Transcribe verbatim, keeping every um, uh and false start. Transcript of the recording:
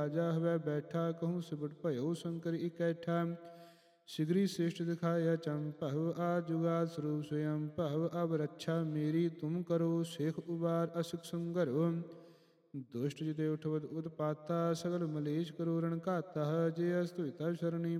ਰਾਜਾ ਹਵੈ ਬੈਠਾ, ਕਹੂੰ ਸਿਬਟ ਭਇਓ ਸ਼ੰਕਰ ਇਕੈਠਾ। ਸਿਗਰੀ ਸ੍ਰਿਸ਼ਟ ਦਿਖਾਇਆ ਚੰਪਹੁ, ਆ ਜੁਗਾਦ ਸਰੂਪ ਸਵਯੰ ਭਉ। ਅਬ ਰੱਛਾ ਮੇਰੀ ਤੁਮ ਕਰੋ, ਸੇਖ ਉਬਾਰ ਅਸਿਕ ਸੰਘਰੋ। ਦੁਸ਼ਟ ਜਿਤੇ ਉਠਵਤ ਉਤਪਾਤਾ, ਸਗਲ ਮਲੇਛ ਕਰੋ ਰਣ ਘਾਤਾ। ਜੇ ਅਸ ਤੁਜ ਤਵ ਸਰਣੀ